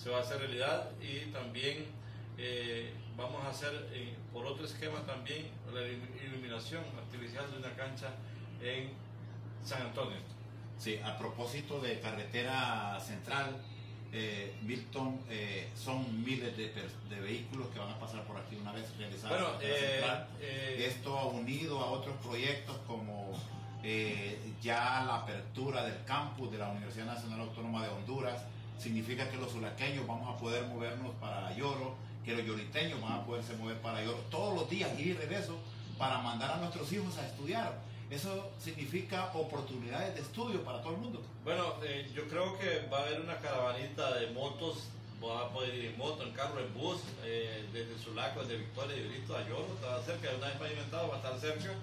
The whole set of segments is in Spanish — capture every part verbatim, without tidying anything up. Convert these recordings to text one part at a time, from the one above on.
se va a hacer realidad, y también eh, vamos a hacer eh, por otro esquema también la iluminación artificial de una cancha en San Antonio. Sí, a propósito de carretera central, eh, Milton, eh, son miles de, de vehículos que van a pasar por aquí una vez realizada bueno, la carretera eh, central. Eh, Esto unido a otros proyectos como eh, ya la apertura del campus de la Universidad Nacional Autónoma de Honduras, significa que los zulaqueños vamos a poder movernos para Yoro, que los yoriteños van a poderse mover para Yoro todos los días, ir y regreso, para mandar a nuestros hijos a estudiar. Eso significa oportunidades de estudio para todo el mundo. Bueno, eh, yo creo que va a haber una caravanita de motos, vas a poder ir en moto, en carro, en bus, eh, desde Sulaco, desde Victoria y Brito a Yoro, está cerca, una vez pavimentado, va a estar cerca.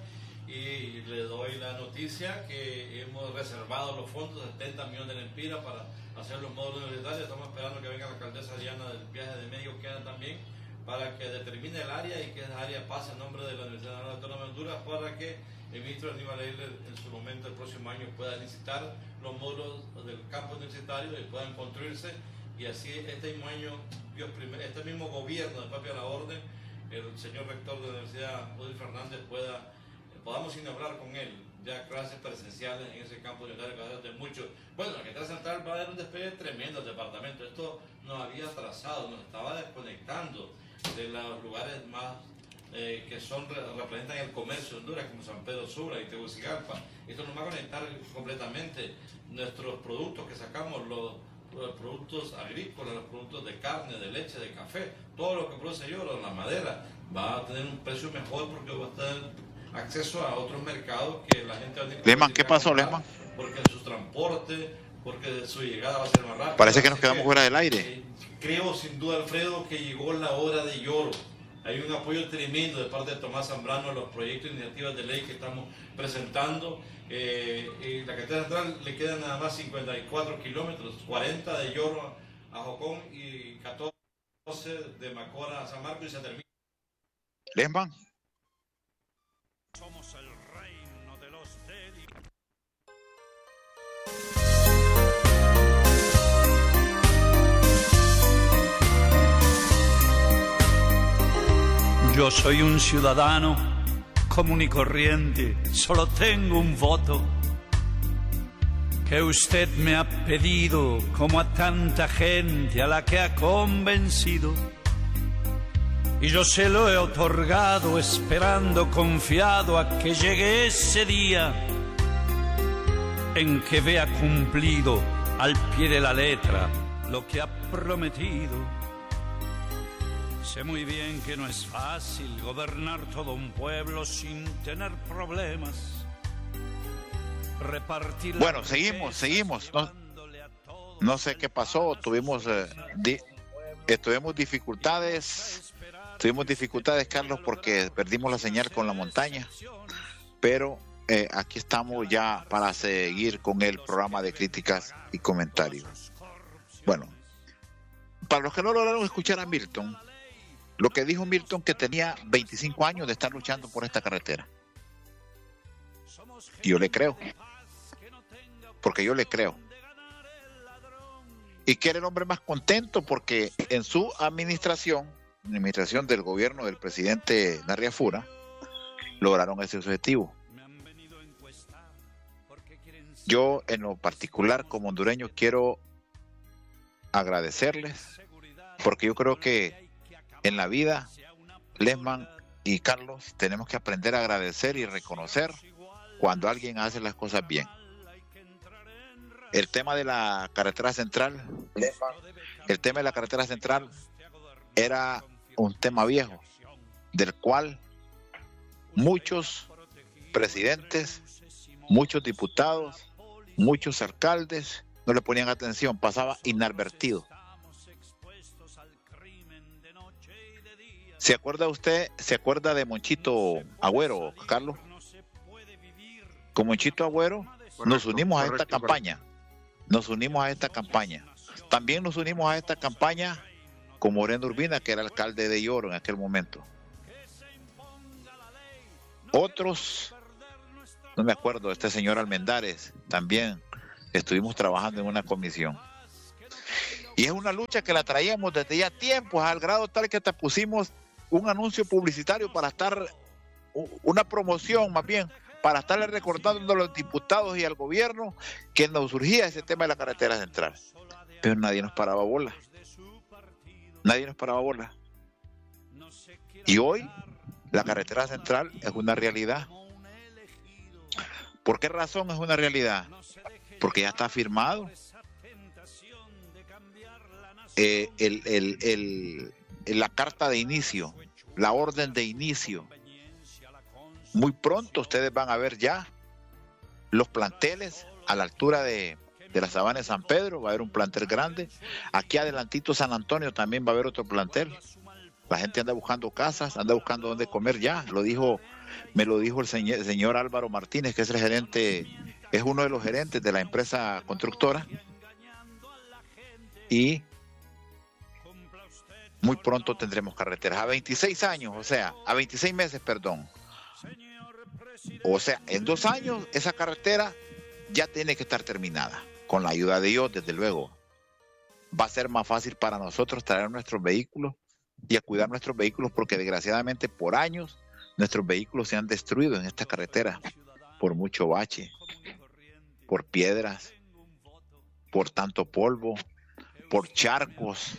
Y le doy la noticia que hemos reservado los fondos de setenta millones de lempiras para hacer los módulos universitarios. Estamos esperando que venga la alcaldesa Diana del viaje de medio queda también, para que determine el área y que esa área pase en nombre de la Universidad Nacional Autónoma de Honduras, para que el ministro Aníbal Eiler en su momento el próximo año pueda licitar los módulos del campo universitario y puedan construirse, y así este mismo año, Dios primer, este mismo gobierno de Papi a la Orden, el señor rector de la Universidad, Odil Fernández, pueda podamos inaugurar con él ya clases presenciales en ese campo universitario que hace mucho. Bueno, la carretera central va a dar un despegue tremendo al departamento. Esto nos había atrasado, nos estaba desconectando de los lugares más eh, que son representan el comercio de Honduras, como San Pedro Sula y Tegucigalpa. Esto nos va a conectar completamente nuestros productos que sacamos, los, los productos agrícolas, los productos de carne, de leche, de café, todo lo que produce Yoro, la madera, va a tener un precio mejor porque va a tener acceso a otros mercados que la gente va a tener. Lehman, ¿qué pasó, Lehman? Porque su transporte, porque su llegada va a ser más rápida. Parece que nos quedamos que, fuera del aire. Eh, creo sin duda, Alfredo, que llegó la hora de Yoro. Hay un apoyo tremendo de parte de Tomás Zambrano a los proyectos e iniciativas de ley que estamos presentando. Eh, eh, la carretera central le quedan nada más cincuenta y cuatro kilómetros, cuarenta de Yoro a Jocón y catorce de Macora a San Marcos, y se termina. Lehman. Somos el reino de los deli. Yo soy un ciudadano común y corriente, solo tengo un voto que usted me ha pedido, como a tanta gente a la que ha convencido. Y yo se lo he otorgado esperando confiado a que llegue ese día en que vea cumplido al pie de la letra lo que ha prometido. Sé muy bien que no es fácil gobernar todo un pueblo sin tener problemas. Repartir. Bueno, seguimos, seguimos. No, no sé qué pasó, tuvimos, eh, di, eh, tuvimos dificultades. Tuvimos dificultades, Carlos, porque perdimos la señal con la montaña, pero eh, aquí estamos ya para seguir con el programa de críticas y comentarios. Bueno, para los que no lograron escuchar a Milton, lo que dijo Milton, que tenía veinticinco años de estar luchando por esta carretera. Y yo le creo, porque yo le creo. Y que era el hombre más contento porque en su administración, la administración del gobierno del presidente Narriafura, lograron ese objetivo. Yo en lo particular como hondureño quiero agradecerles, porque yo creo que en la vida, Lehman y Carlos, tenemos que aprender a agradecer y reconocer cuando alguien hace las cosas bien. El tema de la carretera central, el tema de la carretera central era un tema viejo, del cual muchos presidentes, muchos diputados, muchos alcaldes no le ponían atención, pasaba inadvertido. ¿Se acuerda usted, se acuerda de Monchito Agüero, Carlos? Con Monchito Agüero correcto, nos unimos correcto, a esta correcto. campaña, nos unimos a esta campaña. También nos unimos a esta campaña con Moreno Urbina, que era alcalde de Yoro en aquel momento. Otros, no me acuerdo, este señor Almendares, también estuvimos trabajando en una comisión. Y es una lucha que la traíamos desde ya tiempos, al grado tal que hasta pusimos un anuncio publicitario para estar, una promoción más bien, para estarle recordando a los diputados y al gobierno que nos surgía ese tema de la carretera central. Pero nadie nos paraba bola. Nadie nos paraba bola. Y hoy la carretera central es una realidad. ¿Por qué razón es una realidad? Porque ya está firmado. Eh, el, el, el, el, la carta de inicio, la orden de inicio. Muy pronto ustedes van a ver ya los planteles a la altura de, de la Sabana de San Pedro. Va a haber un plantel grande. Aquí adelantito San Antonio también va a haber otro plantel. La gente anda buscando casas, anda buscando dónde comer ya. Lo dijo, me lo dijo el señor, el señor Álvaro Martínez, que es el gerente, es uno de los gerentes de la empresa constructora. Y muy pronto tendremos carreteras. A veintiséis años, o sea, a veintiséis meses, perdón. O sea, en dos años esa carretera ya tiene que estar terminada. Con la ayuda de Dios, desde luego. Va a ser más fácil para nosotros traer nuestros vehículos y a cuidar nuestros vehículos, porque desgraciadamente por años nuestros vehículos se han destruido en esta carretera por mucho bache, por piedras, por tanto polvo, por charcos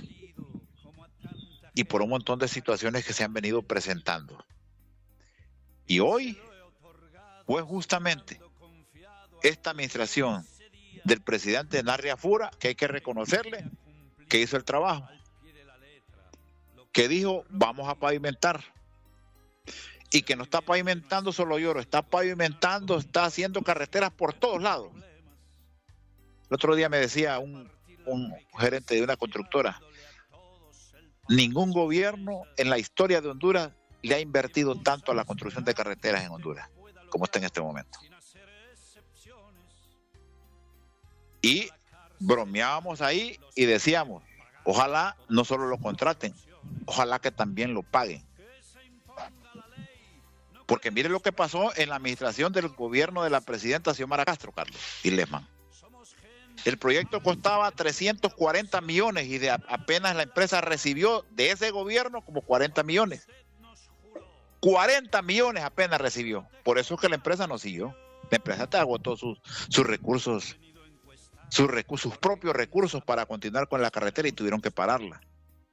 y por un montón de situaciones que se han venido presentando. Y hoy fue justamente esta administración del presidente Narri Afura, que hay que reconocerle, que hizo el trabajo, que dijo vamos a pavimentar, y que no está pavimentando solo Lloro, está pavimentando, está haciendo carreteras por todos lados. El otro día me decía un, un gerente de una constructora, ningún gobierno en la historia de Honduras le ha invertido tanto a la construcción de carreteras en Honduras como está en este momento. Y bromeábamos ahí y decíamos, ojalá no solo lo contraten, ojalá que también lo paguen. Porque mire lo que pasó en la administración del gobierno de la presidenta Xiomara Castro, Carlos y Lesman. El proyecto costaba trescientos cuarenta millones y de apenas la empresa recibió de ese gobierno como cuarenta millones. cuarenta millones apenas recibió. Por eso es que la empresa no siguió. La empresa te agotó sus, sus recursos, sus recursos, sus propios recursos para continuar con la carretera y tuvieron que pararla.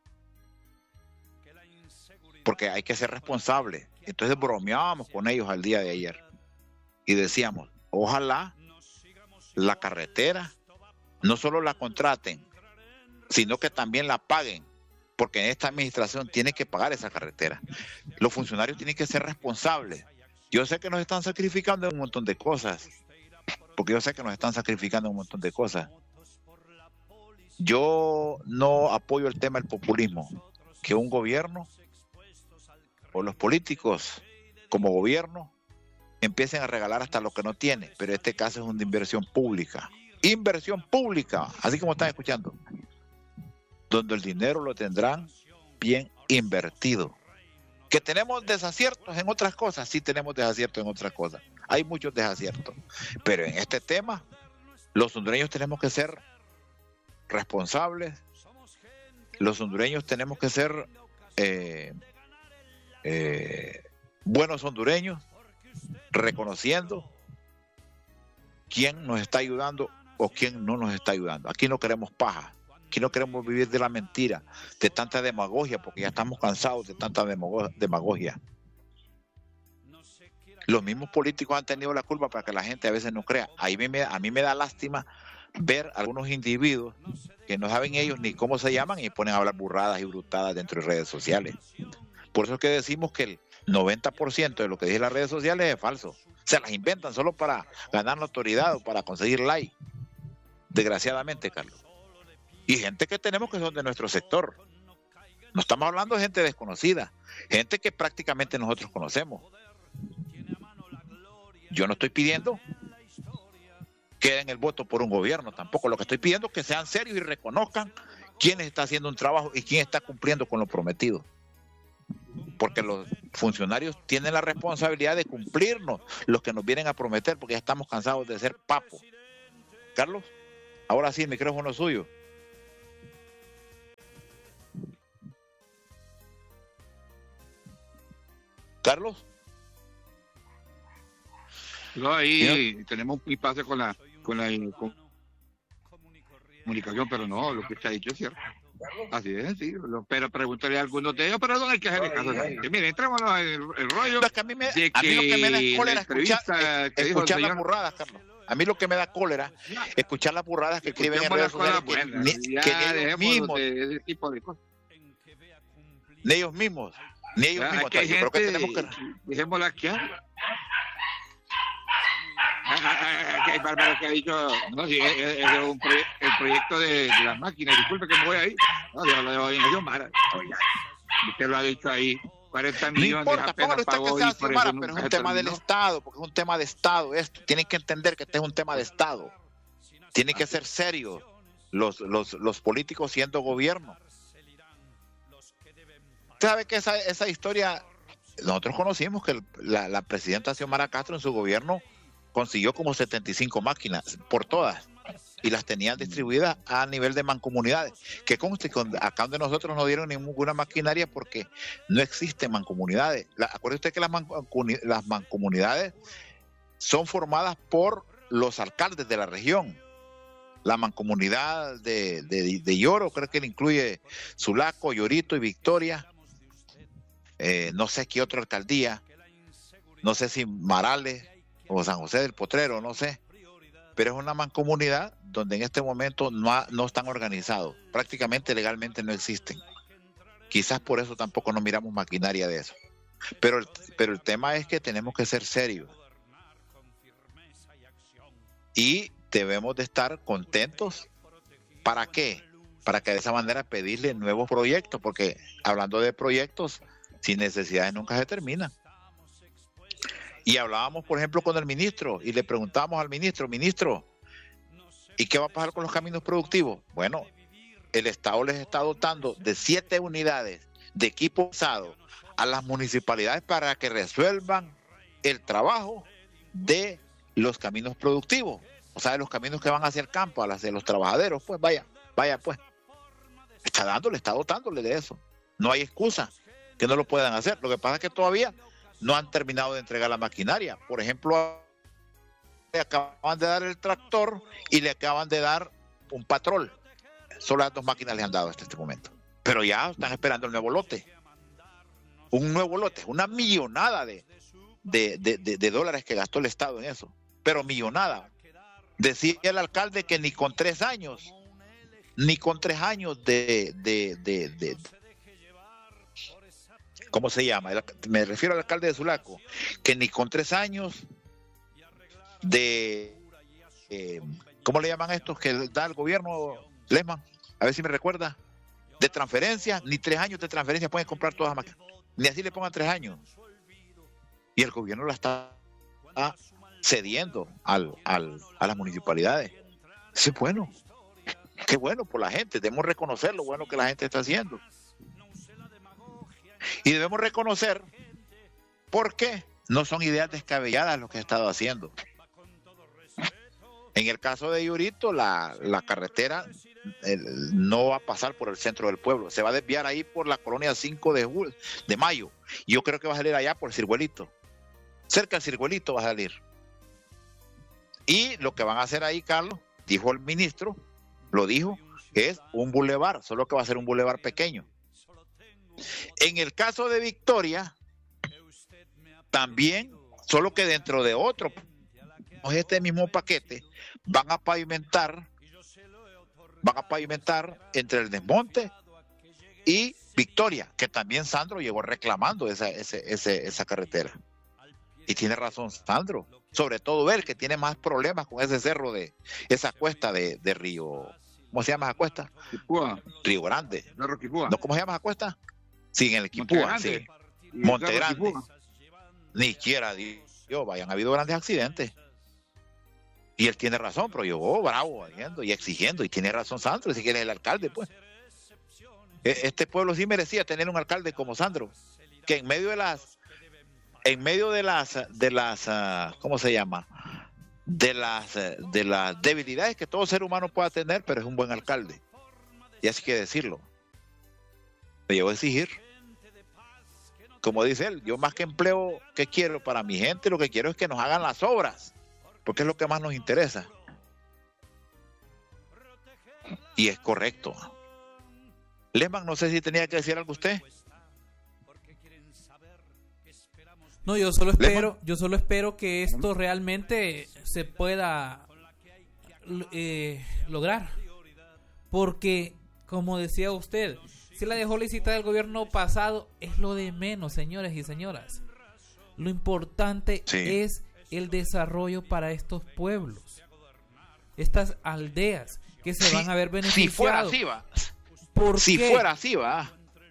Porque hay que ser responsable. Entonces bromeábamos con ellos al día de ayer y decíamos, ojalá la carretera no solo la contraten, sino que también la paguen, porque en esta administración tiene que pagar esa carretera. Los funcionarios tienen que ser responsables. Yo sé que nos están sacrificando en un montón de cosas, porque yo sé que nos están sacrificando en un montón de cosas. Yo no apoyo el tema del populismo, que un gobierno o los políticos como gobierno empiecen a regalar hasta lo que no tiene, pero este caso es una inversión pública. Inversión pública, así como están escuchando, donde el dinero lo tendrán bien invertido. Que tenemos desaciertos en otras cosas, sí tenemos desaciertos en otras cosas, hay muchos desaciertos, pero en este tema los hondureños tenemos que ser responsables, los hondureños tenemos que ser eh, eh, buenos hondureños, reconociendo quién nos está ayudando o quién no nos está ayudando. Aquí no queremos paja, aquí no queremos vivir de la mentira, de tanta demagogia, porque ya estamos cansados de tanta demagogia. Los mismos políticos han tenido la culpa para que la gente a veces no crea. Ahí me, a mí me da lástima ver algunos individuos que no saben ellos ni cómo se llaman y ponen a hablar burradas y brutadas dentro de redes sociales. Por eso es que decimos que el noventa por ciento de lo que dicen las redes sociales es falso. Se las inventan solo para ganar notoriedad o para conseguir like. Desgraciadamente, Carlos. Y gente que tenemos que son de nuestro sector. No estamos hablando de gente desconocida, gente que prácticamente nosotros conocemos. Yo no estoy pidiendo que den el voto por un gobierno, tampoco. Lo que estoy pidiendo es que sean serios y reconozcan quién está haciendo un trabajo y quién está cumpliendo con lo prometido. Porque los funcionarios tienen la responsabilidad de cumplirnos los que nos vienen a prometer, porque ya estamos cansados de ser papos. Carlos, ahora sí, el micrófono es suyo. Carlos. No, ahí ¿sí? Tenemos un pase con la, con la con comunicación, pero no, lo que se ha dicho es cierto. Así es sencillo. Pero pregúntale a algunos de ellos, pero no hay que hacerle caso. Que, mire, entrémonos en el, el rollo. No, que a mí, me, de a mí lo que me da cólera es escuchar, escuchar las burradas, Carlos. A mí lo que me da cólera es escuchar las burradas que escriben en redes sociales, que, ni, que ni ellos mismos, de ese tipo de cosas. Ni ellos mismos, ni ellos ya, mismos. Que gente, creo que tenemos que... Dejémosla aquí. Hay bárbaro que ha dicho, no, si es, es, es un proye el proyecto de, de las máquinas, disculpe que me voy ahí, no, de la organización Mara, usted lo ha dicho ahí, cuarenta millones. No importa, póngalo usted que sea Xiomara, pero es un tema del Estado, porque es un tema de Estado esto, tienen que entender que este es un tema de Estado, tienen que ser serios los, los, los políticos siendo gobierno. Usted sabe que esa, esa historia, nosotros conocimos que la, la presidenta Xiomara Castro en su gobierno consiguió como setenta y cinco máquinas por todas y las tenían distribuidas a nivel de mancomunidades, que conste, acá donde nosotros no dieron ninguna maquinaria porque no existen mancomunidades. La, acuérdese usted que las, mancomuni las mancomunidades son formadas por los alcaldes de la región. La mancomunidad de, de, de Yoro, creo que le incluye Sulaco, Yorito y Victoria, eh, no sé qué otra alcaldía, no sé si Marales o San José del Potrero, no sé, pero es una mancomunidad donde en este momento no, ha, no están organizados, prácticamente legalmente no existen. Quizás por eso tampoco nos miramos maquinaria de eso. Pero el, pero el tema es que tenemos que ser serios y debemos de estar contentos. ¿Para qué? Para que de esa manera pedirle nuevos proyectos, porque hablando de proyectos, sin necesidades nunca se terminan. Y hablábamos, por ejemplo, con el ministro y le preguntábamos al ministro, ministro, ¿y qué va a pasar con los caminos productivos? Bueno, el Estado les está dotando de siete unidades de equipo usado a las municipalidades para que resuelvan el trabajo de los caminos productivos, o sea, de los caminos que van hacia el campo, a las de los trabajaderos. Pues vaya, vaya pues, está dándole, está dotándole de eso. No hay excusa que no lo puedan hacer. Lo que pasa es que todavía no han terminado de entregar la maquinaria. Por ejemplo, le acaban de dar el tractor y le acaban de dar un patrol. Solo las dos máquinas le han dado hasta este momento. Pero ya están esperando el nuevo lote. Un nuevo lote, una millonada de, de, de, de, de dólares que gastó el Estado en eso. Pero millonada. Decía el alcalde que ni con tres años, ni con tres años de... de, de, de ¿cómo se llama? Me refiero al alcalde de Sulaco, que ni con tres años de, eh, ¿cómo le llaman a estos que da el gobierno, Lesman? A ver si me recuerda, de transferencia, ni tres años de transferencia pueden comprar todas las máquinas, ni así le pongan tres años. Y el gobierno la está cediendo al, al, a las municipalidades. Eso es bueno, qué bueno por la gente, debemos reconocer lo bueno que la gente está haciendo. Y debemos reconocer por qué no son ideas descabelladas lo que ha estado haciendo. En el caso de Yorito, la, la carretera el, no va a pasar por el centro del pueblo, se va a desviar ahí por la colonia cinco de, julio, de mayo. Yo creo que va a salir allá por el Circuelito, cerca del Circuelito va a salir. Y lo que van a hacer ahí, Carlos, dijo el ministro, lo dijo, es un bulevar, solo que va a ser un bulevar pequeño. En el caso de Victoria, también, solo que dentro de otro, este mismo paquete, van a pavimentar, van a pavimentar entre el Desmonte y Victoria, que también Sandro llegó reclamando esa, ese, ese, esa carretera. Y tiene razón Sandro, sobre todo él, que tiene más problemas con ese cerro de esa cuesta de, de Río, ¿cómo se llama esa cuesta? Quipúa. Río Grande. ¿No, ¿Cómo se llama esa cuesta? Sí, en el Quipúa, sí. Monte Grande. Ni siquiera Dios, vayan, ha habido grandes accidentes. Y él tiene razón, pero llegó bravo y exigiendo, y tiene razón Sandro, si quiere el alcalde, pues. Este pueblo sí merecía tener un alcalde como Sandro, que en medio de las, en medio de las, de las, ¿cómo se llama? De las, de las debilidades que todo ser humano pueda tener, pero es un buen alcalde. Y así que decirlo. Me llegó a exigir. como dice él, yo más que empleo que quiero para mi gente, lo que quiero es que nos hagan las obras, porque es lo que más nos interesa. Y es correcto. Lehman, no sé si tenía que decir algo usted. No, yo solo espero, yo solo espero que esto realmente se pueda eh, lograr, porque como decía usted, si la dejó licitada el gobierno pasado es lo de menos, señores y señoras. Lo importante sí. es el desarrollo para estos pueblos, estas aldeas que se sí, van a ver beneficiados. Si fuera así va. ¿Por si qué? fuera así va.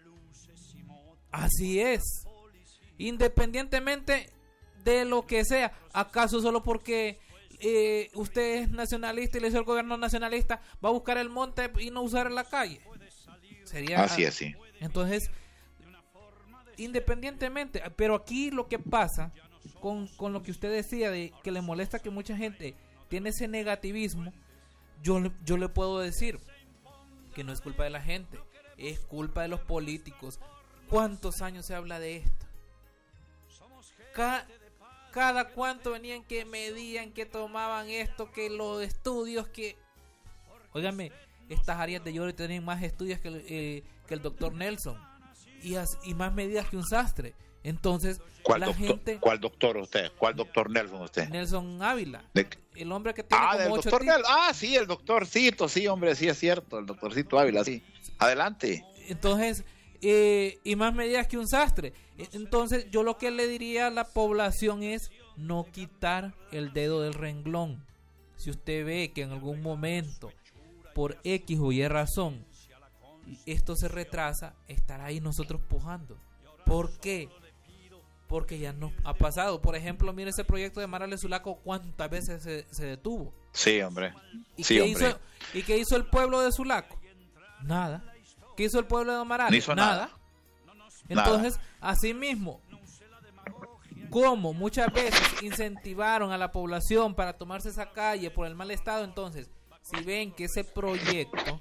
Así es. Independientemente de lo que sea, ¿acaso solo porque eh, usted es nacionalista y le hizo el gobierno nacionalista va a buscar el monte y no usar la calle? Sería así es, sí. Entonces, independientemente, pero aquí lo que pasa con, con lo que usted decía de que le molesta que mucha gente tiene ese negativismo, yo, yo le puedo decir que no es culpa de la gente, es culpa de los políticos. ¿Cuántos años se habla de esto? Cada, cada cuánto venían que medían, que tomaban esto, que los estudios, que... Óigame, estas áreas de Lloro tienen más estudios que el, eh, que el doctor Nelson y, as, y más medidas que un sastre. Entonces, ¿cuál la doctor, gente... ¿Cuál doctor usted? ¿Cuál doctor Nelson usted? Nelson Ávila. De... El hombre que tiene ah, como del ocho doctor títulos. Nel... Ah, sí, el doctorcito, sí, hombre, sí es cierto, el doctorcito Ávila, sí. Adelante. Entonces, eh, y más medidas que un sastre. Entonces, yo lo que le diría a la población es no quitar el dedo del renglón. Si usted ve que en algún momento, por X o Y razón, esto se retrasa, estar ahí nosotros pujando. ¿Por qué? Porque ya nos ha pasado. Por ejemplo, mire ese proyecto de Marales Sulaco, ¿cuántas veces se, se detuvo? Sí, hombre. ¿Y, sí, qué hombre. Hizo, ¿Y qué hizo el pueblo de Sulaco? Nada. ¿Qué hizo el pueblo de Marales? No hizo nada. nada. Entonces, así mismo, como muchas veces incentivaron a la población para tomarse esa calle por el mal estado, entonces, si ven que ese proyecto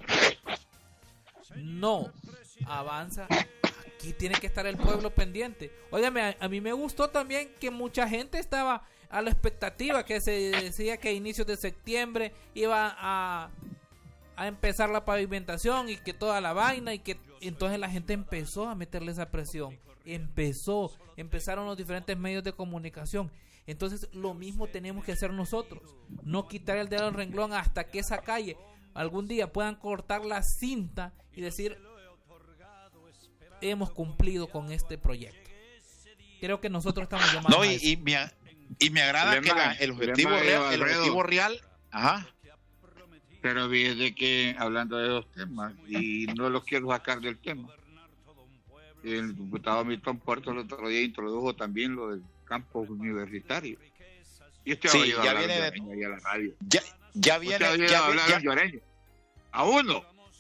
no avanza, aquí tiene que estar el pueblo pendiente. Óigame, a, a mí me gustó también que mucha gente estaba a la expectativa, que se decía que a inicios de septiembre iba a, a empezar la pavimentación y que toda la vaina, y que entonces la gente empezó a meterle esa presión. Empezó, empezaron los diferentes medios de comunicación. Entonces lo mismo tenemos que hacer nosotros, no quitar el dedo del renglón hasta que esa calle algún día puedan cortar la cinta y decir hemos cumplido con este proyecto. Creo que nosotros estamos llamados no, y, a eso. y, me, y me agrada que la, el objetivo real, el objetivo real, ajá. Pero fíjese que hablando de dos temas, y no los quiero sacar del tema, el diputado Milton Puerto el otro día introdujo también lo del campus universitario. Y este sí, ha oído ya hablar viene de ahí a la radio. Ya, ya viene. Usted ha oído ya, hablar ya, de lloreño. A uno.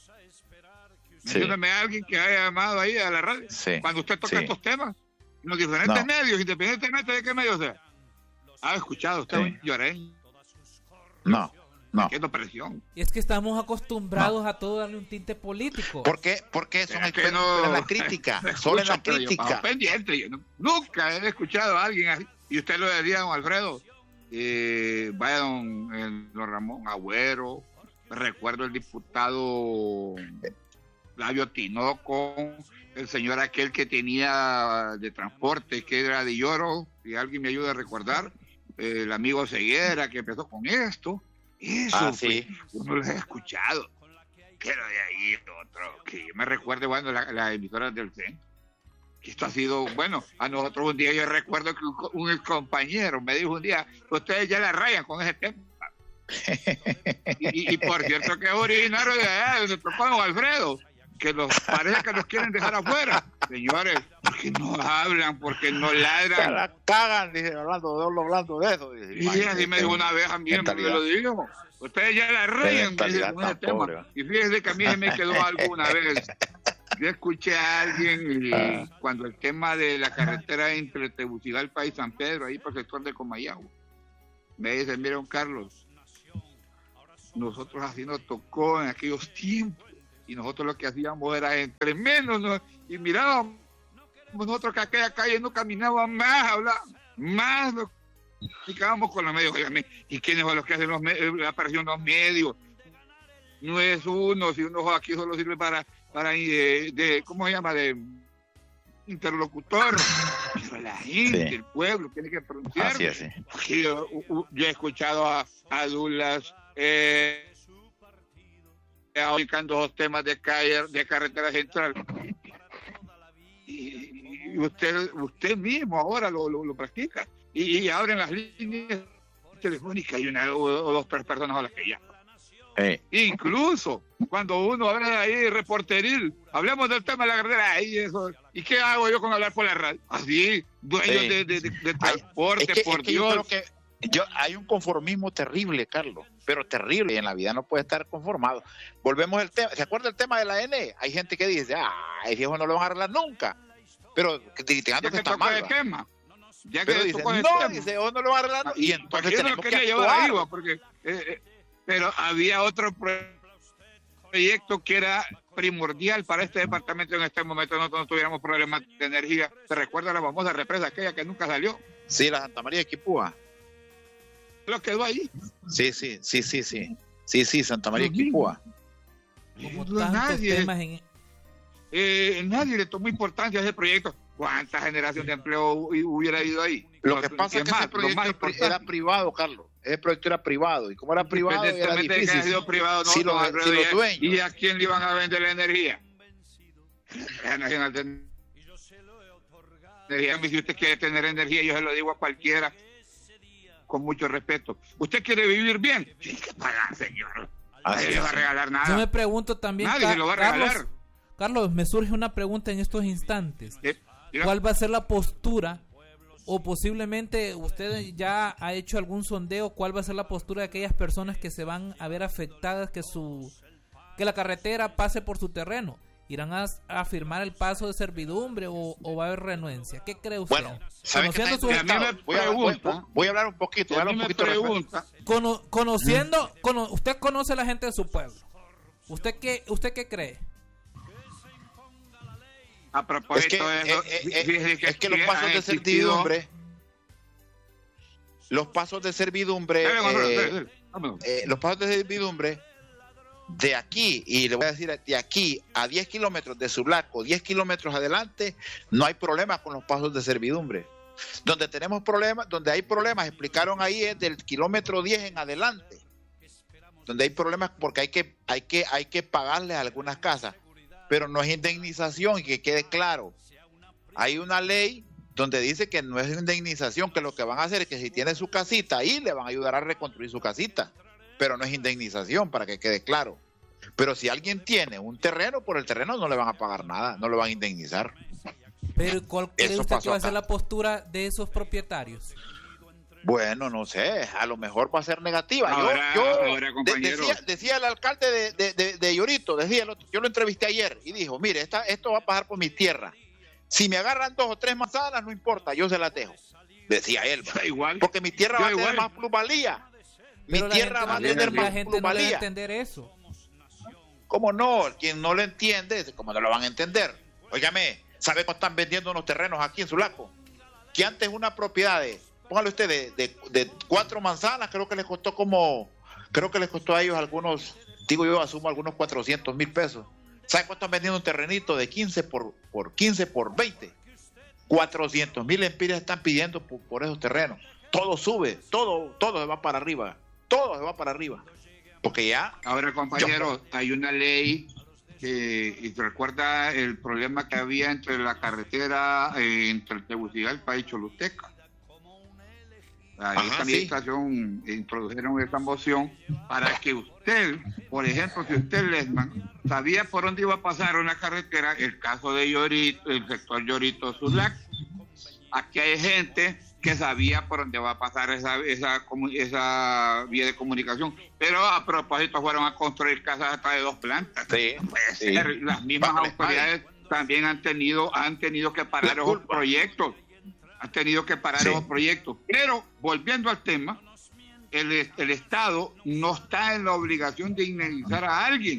Sí. Dígame a alguien que haya llamado ahí a la radio. Sí. Cuando usted toca sí. estos temas, en los diferentes no. medios, independientemente de qué medio sea. ¿Ha escuchado usted sí. un lloreño? No. No. ¿Qué presión? Y es que estamos acostumbrados no. a todo darle un tinte político. ¿Por qué? Porque son expertos no... en la crítica. Son en la crítica. Yo, pendiente, yo no, nunca he escuchado a alguien así. Y usted lo decía, don Alfredo. Eh, vaya don, eh, don Ramón Agüero. Recuerdo el diputado Flavio Tinoco. El señor aquel que tenía de transporte, que era de Lloro. Si alguien me ayuda a recordar. Eh, el amigo Ceguera, que empezó con esto. Eso, ah, sí. pues, uno lo ha escuchado. Pero de ahí otro, que me recuerde, bueno, las la emisoras del C E N. Que esto ha sido, bueno, a nosotros un día, yo recuerdo que un, un compañero me dijo un día, ustedes ya la rayan con ese tema. y, y, y por cierto que es originario de allá, de nuestro don Alfredo, que nos parece que nos quieren dejar afuera. Señores, porque no hablan, porque no ladran. Se la cagan, dice, hablando de hablando de eso. Dice, y así me dijo una vez a mí, me lo digo. Ustedes ya la rayan con ese tema. Y fíjense que a mí se me quedó alguna vez. Yo escuché a alguien y cuando el tema de la carretera entre Tegucigalpa y San Pedro, ahí por el sector de Comayagua, me dice, mira, don Carlos, nosotros así nos tocó en aquellos tiempos. Y nosotros lo que hacíamos era entre menos, ¿no? Y mirábamos nosotros que aquella calle no caminaba más, hablaba, más lo explicábamos con los medios. Óigame, ¿y quiénes son los que hacen los medios, la aparición de los medios? No es uno, si uno aquí solo sirve para, para de, de, ¿cómo se llama? De interlocutor. Pero la gente, sí. El pueblo, tiene que pronunciar. Así es, sí. Yo, yo he escuchado a, a Dulas, eh, ubicando dos temas de calle, de carretera central. Y, y usted, usted mismo ahora lo, lo, lo practica. Y, y abren las líneas telefónicas y una o, o dos tres personas a las que llaman. Hey. Incluso cuando uno habla ahí reporteril, hablamos del tema de la carretera y eso, ¿y qué hago yo con hablar por la radio? Así, dueños hey. de, de, de, de transporte, Ay, es que, por es que Dios. Yo creo que yo, hay un conformismo terrible, Carlos, pero terrible, y en la vida no puede estar conformado. Volvemos al tema, ¿se acuerda el tema de la N? Hay gente que dice, ah, el viejo no lo van a arreglar nunca, pero criticando que, que está mal. Tema. Ya que pero dice, no, tema. dice, o no lo van a arreglar, y entonces yo tenemos no quería que llevar actuar. Ahí, porque... Eh, eh, pero había otro proyecto que era primordial para este departamento en este momento. Nosotros no tuviéramos problemas de energía. ¿Se recuerda la famosa represa aquella que nunca salió? Sí, la Santa María de Quipúa. Lo quedó ahí. Sí, sí, sí, sí, sí. Sí, sí, Santa María de Quipúa. Como tantos nadie, temas en... eh, nadie le tomó importancia a ese proyecto. ¿Cuánta generación de empleo hubiera ido ahí? Lo que pasa es que ese proyecto era privado, Carlos. Ese proyecto era privado. Y como era privado, era difícil. Que ha privado, no, si no, los, si los dueños. ¿Y a quién le iban a vender la energía? La Nacional de Energía. Si usted quiere tener energía, yo se lo digo a cualquiera, con mucho respeto. ¿Usted quiere vivir bien? Tiene que pagar, señor. Nadie le va a regalar nada. Yo me pregunto también, nadie se lo va a regalar. Carlos, Carlos, me surge una pregunta en estos instantes. ¿Eh? ¿Cuál va a ser la postura? O posiblemente usted ya ha hecho algún sondeo, ¿cuál va a ser la postura de aquellas personas que se van a ver afectadas que su que la carretera pase por su terreno? ¿Irán a, a firmar el paso de servidumbre o, o va a haber renuencia? ¿Qué cree usted? Bueno, conociendo su estado, voy, a, voy, voy a hablar un poquito, a un poquito pregunta. Cono, conociendo, mm. cono, usted conoce a la gente de su pueblo. ¿Usted qué, usted qué cree? A propósito es que, de eso, eh, eh, que, es que los pasos de servidumbre, los pasos de servidumbre, eh, eh, los pasos de servidumbre de aquí, y le voy a decir, de aquí a diez kilómetros de Sulaco, diez kilómetros adelante, no hay problemas con los pasos de servidumbre. Donde tenemos problemas, donde hay problemas, explicaron ahí, es del kilómetro diez en adelante, donde hay problemas porque hay que, hay que, hay que pagarles a algunas casas. Pero no es indemnización, y que quede claro. Hay una ley donde dice que no es indemnización, que lo que van a hacer es que si tiene su casita ahí le van a ayudar a reconstruir su casita, pero no es indemnización, para que quede claro. Pero si alguien tiene un terreno, por el terreno no le van a pagar nada, no lo van a indemnizar. Pero ¿cuál cree usted que va a ser la postura de esos propietarios? Bueno, no sé, a lo mejor va a ser negativa. Ahora, yo yo ahora, de, decía, decía el alcalde de, de, de, de Llorito, decía, yo lo entrevisté ayer y dijo, mire, esta, esto va a pasar por mi tierra. Si me agarran dos o tres manzanas, no importa, yo se las dejo. Decía él. Igual. Porque mi tierra va a igual. tener más plusvalía. Mi Pero tierra va a tener más la gente plusvalía. no debe entender eso. ¿Cómo no? Quien no lo entiende, ¿cómo no lo van a entender? Óigame, ¿sabe cómo están vendiendo unos terrenos aquí en Sulaco? Que antes una propiedad de... Póngale usted, de, de, de cuatro manzanas, creo que les costó como, creo que les costó a ellos algunos, digo yo, asumo algunos cuatrocientos mil pesos. ¿Sabe cuánto están vendiendo un terrenito de quince por, por quince por veinte? cuatrocientos mil empiras están pidiendo por, por esos terrenos. Todo sube, todo, todo se va para arriba, todo se va para arriba. Porque ya... Ahora, compañeros, yo, hay una ley que, y te recuerda el problema que había entre la carretera, eh, entre Tegucigalpa y Choluteca. A esta Ajá, administración sí. introdujeron esta moción para que usted, por ejemplo, si usted, Lesman, sabía por dónde iba a pasar una carretera, el caso de Llorito, el sector Llorito-Sulac, aquí hay gente que sabía por dónde va a pasar esa, esa, esa vía de comunicación, pero a propósito fueron a construir casas hasta de dos plantas. Sí, puede sí. ser. Las mismas Vale, autoridades vale. también han tenido, han tenido que parar esos proyectos. Han tenido que parar sí. esos proyectos. Pero, volviendo al tema, el, el Estado no está en la obligación de indemnizar a alguien,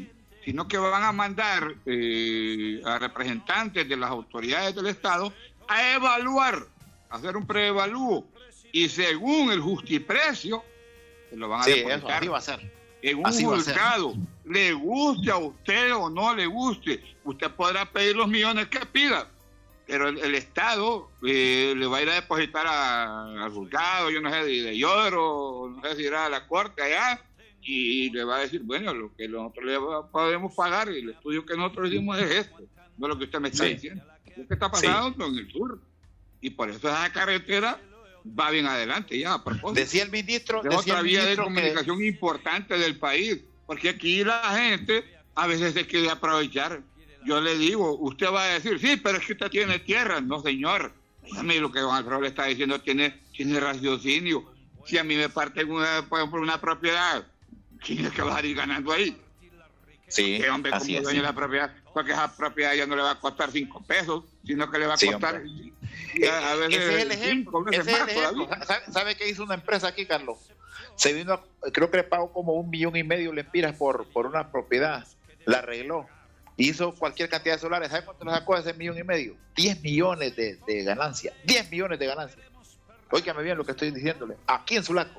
sino que van a mandar eh, a representantes de las autoridades del Estado a evaluar, a hacer un preevalúo, y según el justiprecio, se lo van a Sí, depositar eso, así va a ser. en un Así va a ser. juzgado. Le guste a usted o no le guste, usted podrá pedir los millones que pida, pero el, el Estado eh, le va a ir a depositar a- al juzgado, yo no sé, de, de Lloro, no sé si irá a la corte allá, y le va a decir, bueno, lo que nosotros le va- podemos pagar, y el estudio que nosotros hicimos es esto, no lo que usted me está Sí. diciendo. Es que está pasando en el sur, y por eso esa carretera va bien adelante ya, a propósito. Decía el ministro, Es decía otra el vía de ministro que, comunicación importante del país, porque aquí la gente a veces se quiere aprovechar. Yo le digo, usted va a decir, sí, pero es que usted tiene tierra. No, señor. A mí lo que don Alfredo le está diciendo tiene, tiene raciocinio. Si a mí me parten una, por ejemplo, una propiedad, ¿quién es que va a ir ganando ahí? sí, Que hombre, así como es. dueño de la propiedad, porque esa propiedad ya no le va a costar cinco pesos, sino que le va a Sí, costar hombre. y a, a veces Ese es el ejemplo. cinco veces Ese es el más ejemplo. todavía. ¿Sabe, sabe qué hizo una empresa aquí, Carlos? Se vino, a- creo que le pagó como un millón y medio de lempiras por, por una propiedad. La arregló. Hizo cualquier cantidad de solares. ¿Sabe cuánto le sacó de ese millón y medio? diez millones de, de ganancia. diez millones de ganancia. Óigame bien lo que estoy diciéndole. Aquí en Sulaco.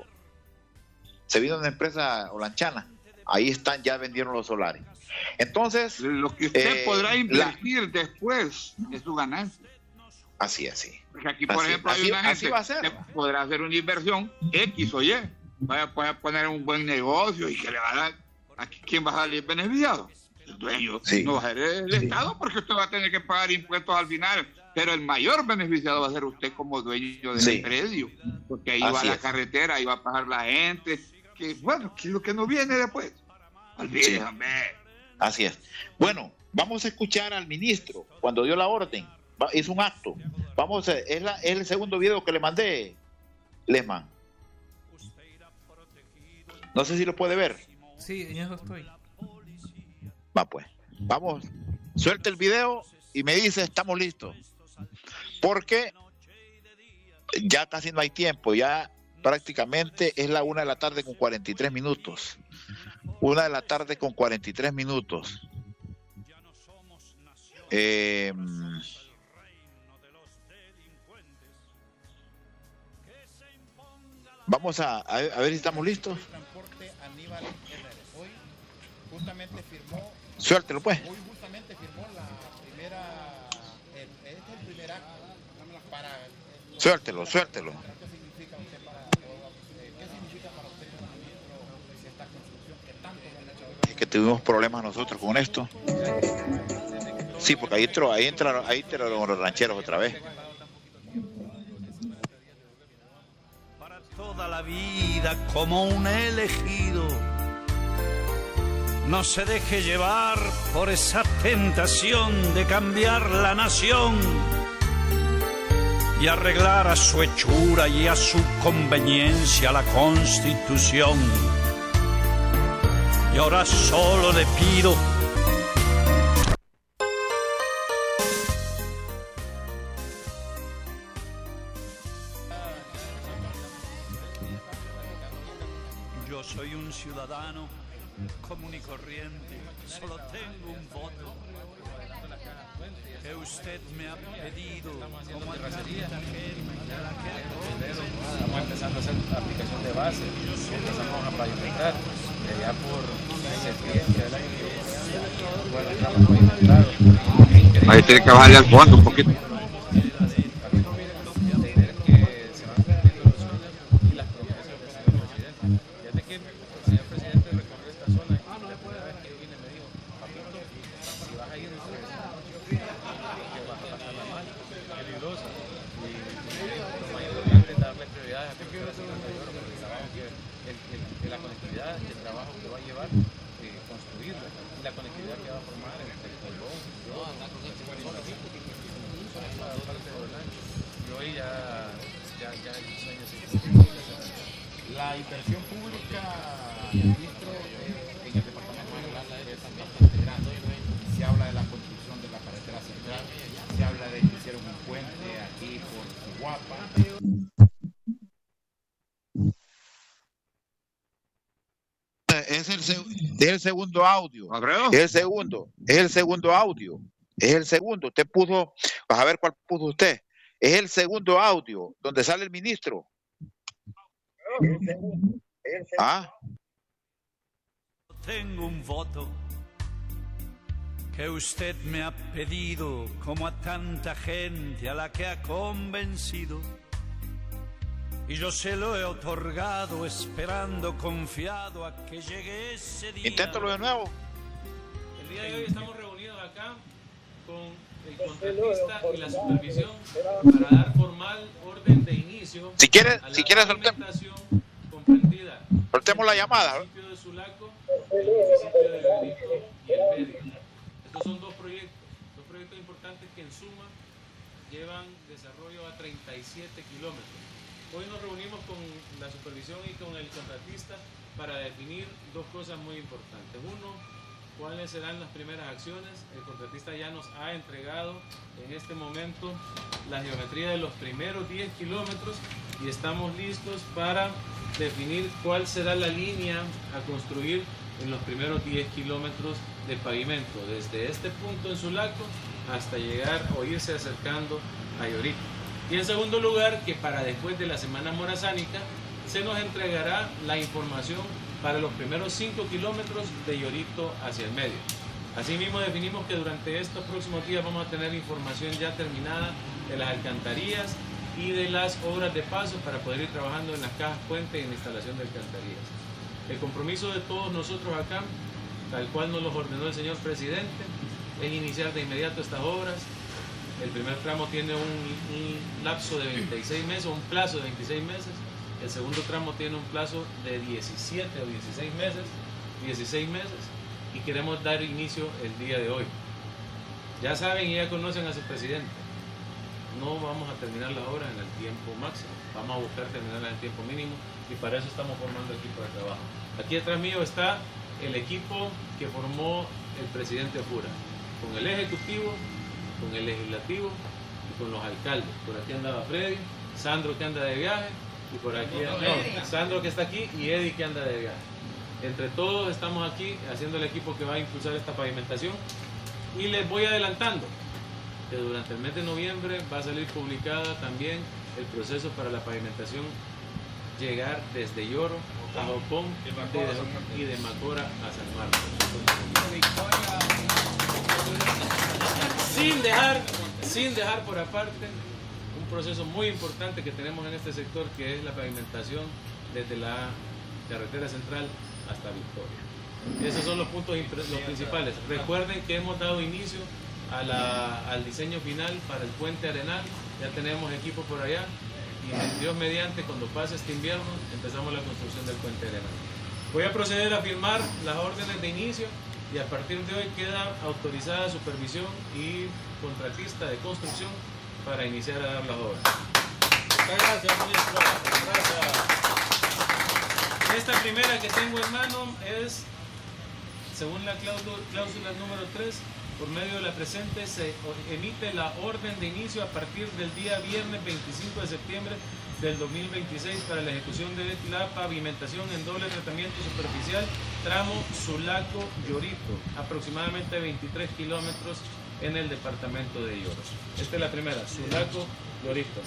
Se vino una empresa holanchana. Ahí están, ya vendieron los solares. Entonces, Lo que usted Eh, podrá la- invertir después de su ganancia. así, así. Porque aquí, por Así- ejemplo, hay así- una así gente va a ser. que podrá hacer una inversión X o Y. Vaya, puede poner un buen negocio y que le va a dar. ¿Aquí quién va a salir beneficiado? El dueño. Sí. No va a ser el Sí. Estado, porque usted va a tener que pagar impuestos al final. Pero el mayor beneficiado va a ser usted como dueño del Sí. predio. Porque ahí Así va la es. carretera, ahí va a pagar la gente. Que bueno, que es lo que no viene después. Olvídese, Sí. hombre. Así es. Bueno, vamos a escuchar al ministro cuando dio la orden. Va- hizo un acto. Vamos, a, es, la, es el segundo video que le mandé, Lesman. No sé si lo puede ver. Sí, en eso estoy. Va pues. Vamos, suelta el video y me dice, estamos listos. Porque ya casi no hay tiempo, ya prácticamente es la una de la tarde con cuarenta y tres minutos. Una de la tarde con cuarenta y tres minutos. Eh, vamos a, a, a ver si estamos listos. Transporte Aníbal Herrera. Hoy justamente firmó, Suéltelo pues. hoy justamente firmó la primera, el, este es el primer acto para Suéltelo, suéltelo. ¿qué significa usted para todo, eh, qué significa para usted como ministro esta construcción que tanto han hecho? Es que tuvimos problemas nosotros con esto. Sí, porque ahí entró, ahí entraron, ahí entraron los rancheros otra vez. Para toda la vida como un elegido. No se deje llevar por esa tentación de cambiar la nación y arreglar a su hechura y a su conveniencia la Constitución. Y ahora solo le pido yo soy un ciudadano común y corriente, solo tengo un voto que usted me ha pedido como a tanta gente a la que Estamos empezando a hacer aplicación de base, empezamos a pavimentar, eh, ya por septiembre del año que bueno, estamos pavimentados. Ahí tiene que bajarle al fondo un poquito. La conectividad, el trabajo que va a llevar, eh, construirla, y la conectividad que va a formar entre el Colón, y hoy ya, ya, ya el sueño se cumplió. La inversión pública, ministro, eh, en el departamento de Yolanda es bastante grande. Se habla de la construcción de la carretera central, se habla de que hicieron un puente aquí por Chihuahua. Es el, Es el segundo audio. ¿Alfredo? Es el segundo. Es el segundo audio. Es el segundo. Usted puso, vas a ver cuál puso usted. Es el segundo audio donde sale el ministro. Ah. Tengo un voto que usted me ha pedido, como a tanta gente a la que ha convencido. Y yo se lo he otorgado esperando, confiado a que llegue ese día. Inténtalo de nuevo. El día de hoy estamos reunidos acá con el contratista y la supervisión para dar formal orden de inicio Si quiere, a la si quiere soltemos, pavimentación comprendida soltemos la llamada. el municipio de Sulaco, el municipio de Llorito y el medio. Estos son dos proyectos, dos proyectos importantes que en suma llevan desarrollo a treinta y siete kilómetros. Hoy nos reunimos con la supervisión y con el contratista para definir dos cosas muy importantes. Uno, cuáles serán las primeras acciones. El contratista ya nos ha entregado en este momento la geometría de los primeros diez kilómetros y estamos listos para definir cuál será la línea a construir en los primeros diez kilómetros de pavimento, desde este punto en Sulaco hasta llegar o irse acercando a Llorito. Y en segundo lugar, que para después de la semana morazánica se nos entregará la información para los primeros cinco kilómetros de Llorito hacia el medio. Asimismo definimos que durante estos próximos días vamos a tener información ya terminada de las alcantarillas y de las obras de paso para poder ir trabajando en las cajas puente y en la instalación de alcantarillas. El compromiso de todos nosotros acá, tal cual nos lo ordenó el señor presidente, es iniciar de inmediato estas obras. El primer tramo tiene un, un lapso de veintiséis meses, un plazo de veintiséis meses. El segundo tramo tiene un plazo de diecisiete o dieciséis meses, dieciséis meses, y queremos dar inicio el día de hoy. Ya saben y ya conocen a su presidente. No vamos a terminar las obras en el tiempo máximo, vamos a buscar terminarlas en el tiempo mínimo y para eso estamos formando el equipo de trabajo. Aquí detrás mío está el equipo que formó el presidente Ofura, con el ejecutivo, con el legislativo y con los alcaldes. Por aquí andaba Freddy, Sandro que anda de viaje y por aquí no, no, Sandro que está aquí y Eddie que anda de viaje. Entre todos estamos aquí haciendo el equipo que va a impulsar esta pavimentación y les voy adelantando que durante el mes de noviembre va a salir publicada también el proceso para la pavimentación llegar desde Lloro a Jocón y de Macora a San Marcos. Sin dejar, sin dejar por aparte un proceso muy importante que tenemos en este sector, que es la pavimentación desde la carretera central hasta Victoria. Esos son los puntos los principales. Recuerden que hemos dado inicio a la, al diseño final para el puente Arenal, ya tenemos equipo por allá y Dios mediante, cuando pase este invierno empezamos la construcción del puente Arenal. Voy a proceder a firmar las órdenes de inicio y a partir de hoy queda autorizada supervisión y contratista de construcción para iniciar a dar las obras. Muchas gracias, ministro. Gracias. Esta primera que tengo en mano es, según la cláusula, cláusula número tres, por medio de la presente se emite la orden de inicio a partir del día viernes veinticinco de septiembre del dos mil veintiséis para la ejecución de la pavimentación en doble tratamiento superficial tramo Sulaco-Llorito, aproximadamente veintitrés kilómetros en el departamento de Lloro. Esta es la primera, Sulaco-Llorito.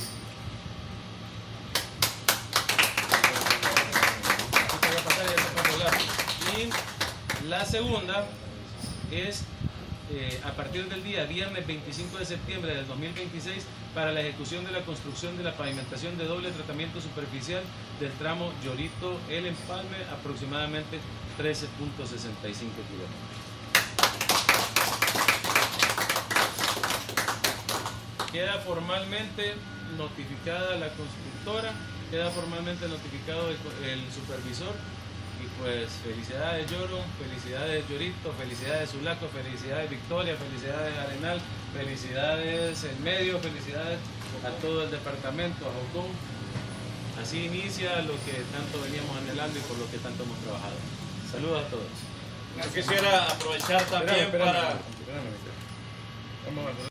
Y la segunda es eh, a partir del día viernes veinticinco de septiembre del dos mil veintiséis para la ejecución de la construcción de la pavimentación de doble tratamiento superficial del tramo Llorito-El Empalme, aproximadamente trece punto sesenta y cinco kilómetros. Queda formalmente notificada la constructora, queda formalmente notificado el, el supervisor. Y pues felicidades Lloro, felicidades Llorito, felicidades Sulaco, felicidades Victoria, felicidades Arenal, felicidades El Medio, felicidades a todo el departamento, a Jocón. Así inicia lo que tanto veníamos anhelando y por lo que tanto hemos trabajado. Saludos a todos. Yo quisiera aprovechar también espérame, espérame, para... espérame, espérame. Vamos a